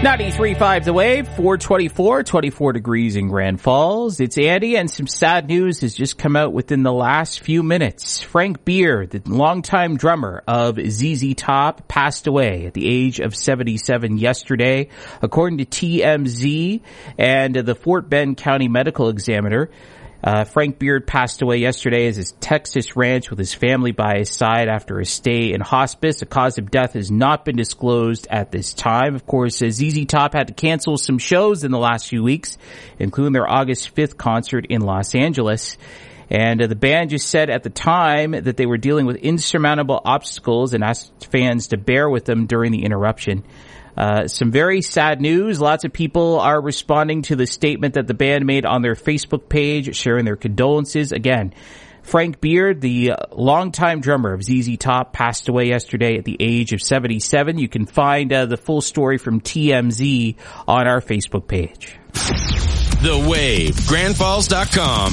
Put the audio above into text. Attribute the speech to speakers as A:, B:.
A: 93.5 The Wave, 24 degrees in Grand Falls. It's Andy, and some sad news has just come out within the last few minutes. Frank Beard, the longtime drummer of ZZ Top, passed away at the age of 77 yesterday. According to TMZ and the Fort Bend County Medical Examiner, Frank Beard passed away yesterday at his Texas ranch with his family by his side after a stay in hospice. The cause of death has not been disclosed at this time. Of course, ZZ Top had to cancel some shows in the last few weeks, including their August 5th concert in Los Angeles. And the band just said at the time that they were dealing with insurmountable obstacles and asked fans to bear with them during the interruption. Some very sad news. Lots of people are responding to the statement that the band made on their Facebook page, sharing their condolences. Again, Frank Beard, the longtime drummer of ZZ Top, passed away yesterday at the age of 77. You can find the full story from TMZ on our Facebook page.
B: The Wave, GrandFalls.com.